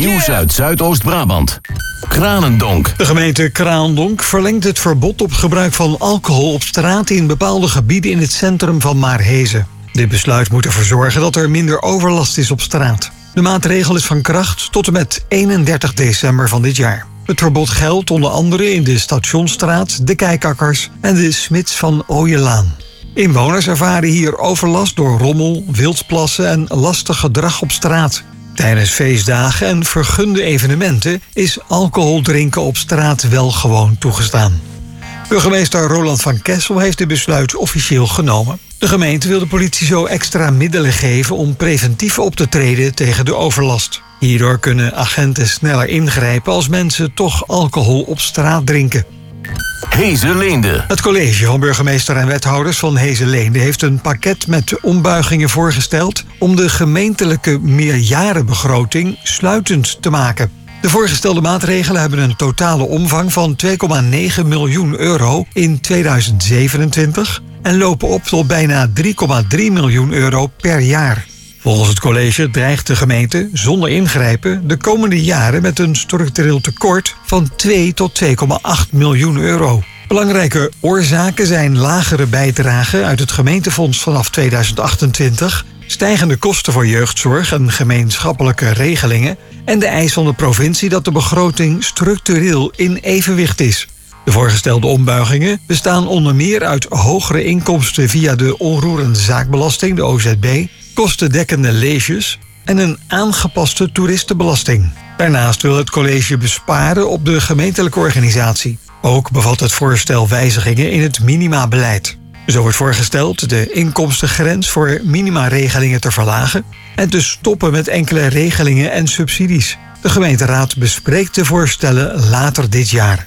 Nieuws uit Zuidoost-Brabant. Kranendonk. De gemeente Kralendonk verlengt het verbod op gebruik van alcohol op straat in bepaalde gebieden in het centrum van Maarhezen. Dit besluit moet ervoor zorgen dat er minder overlast is op straat. De maatregel is van kracht tot en met 31 december van dit jaar. Het verbod geldt onder andere in de Stationsstraat, de Kijkakkers en de Smits van Ooielaan. Inwoners ervaren hier overlast door rommel, wildplassen en lastig gedrag op straat. Tijdens feestdagen en vergunde evenementen is alcohol drinken op straat wel gewoon toegestaan. Burgemeester Roland van Kessel heeft dit besluit officieel genomen. De gemeente wil de politie zo extra middelen geven om preventief op te treden tegen de overlast. Hierdoor kunnen agenten sneller ingrijpen als mensen toch alcohol op straat drinken. Hezenleende. Het college van burgemeester en wethouders van Hezenleende heeft een pakket met ombuigingen voorgesteld om de gemeentelijke meerjarenbegroting sluitend te maken. De voorgestelde maatregelen hebben een totale omvang van 2,9 miljoen euro in 2027 en lopen op tot bijna 3,3 miljoen euro per jaar. Volgens het college dreigt de gemeente zonder ingrijpen de komende jaren met een structureel tekort van 2 tot 2,8 miljoen euro. Belangrijke oorzaken zijn lagere bijdragen uit het gemeentefonds vanaf 2028, stijgende kosten voor jeugdzorg en gemeenschappelijke regelingen en de eis van de provincie dat de begroting structureel in evenwicht is. De voorgestelde ombuigingen bestaan onder meer uit hogere inkomsten via de onroerende zaakbelasting, de OZB, kostendekkende leges en een aangepaste toeristenbelasting. Daarnaast wil het college besparen op de gemeentelijke organisatie. Ook bevat het voorstel wijzigingen in het minimabeleid. Zo wordt voorgesteld de inkomstengrens voor minimaregelingen te verlagen en te stoppen met enkele regelingen en subsidies. De gemeenteraad bespreekt de voorstellen later dit jaar.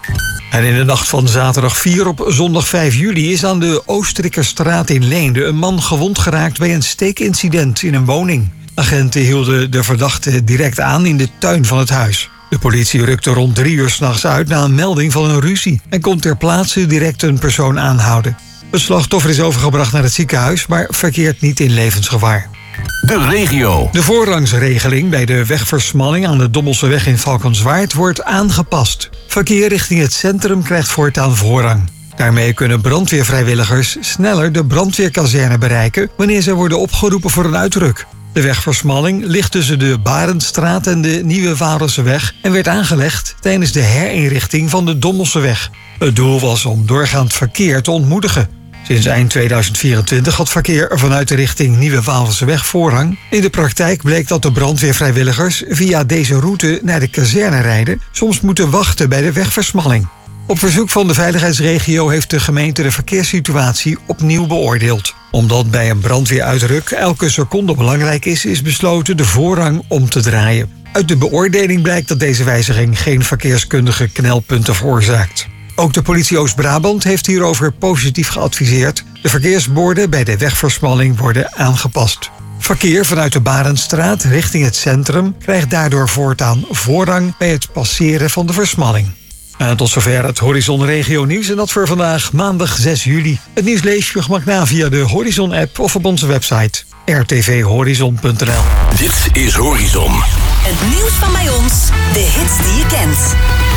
En in de nacht van zaterdag 4 op zondag 5 juli is aan de Oostrikkerstraat in Leende een man gewond geraakt bij een steekincident in een woning. Agenten hielden de verdachte direct aan in de tuin van het huis. De politie rukte rond 3 uur 's nachts uit na een melding van een ruzie en kon ter plaatse direct een persoon aanhouden. Het slachtoffer is overgebracht naar het ziekenhuis, maar verkeert niet in levensgevaar. De regio. De voorrangsregeling bij de wegversmalling aan de Dommelseweg in Valkenswaard wordt aangepast. Verkeer richting het centrum krijgt voortaan voorrang. Daarmee kunnen brandweervrijwilligers sneller de brandweerkazerne bereiken wanneer ze worden opgeroepen voor een uitruk. De wegversmalling ligt tussen de Barendstraat en de Nieuwe Waalenseweg en werd aangelegd tijdens de herinrichting van de Dommelseweg. Het doel was om doorgaand verkeer te ontmoedigen. Sinds eind 2024 had verkeer vanuit de richting Nieuwe Waalenseweg voorrang. In de praktijk bleek dat de brandweervrijwilligers via deze route naar de kazerne rijden, soms moeten wachten bij de wegversmalling. Op verzoek van de veiligheidsregio heeft de gemeente de verkeerssituatie opnieuw beoordeeld. Omdat bij een brandweeruitruk elke seconde belangrijk is besloten de voorrang om te draaien. Uit de beoordeling blijkt dat deze wijziging geen verkeerskundige knelpunten veroorzaakt. Ook de politie Oost-Brabant heeft hierover positief geadviseerd. De verkeersborden bij de wegversmalling worden aangepast. Verkeer vanuit de Barendstraat richting het centrum krijgt daardoor voortaan voorrang bij het passeren van de versmalling. En tot zover het Horizon Regio Nieuws en dat voor vandaag maandag 6 juli. Het nieuws lees je gemak na via de Horizon-app of op onze website rtvhorizon.nl. Dit is Horizon. Het nieuws van bij ons, de hits die je kent.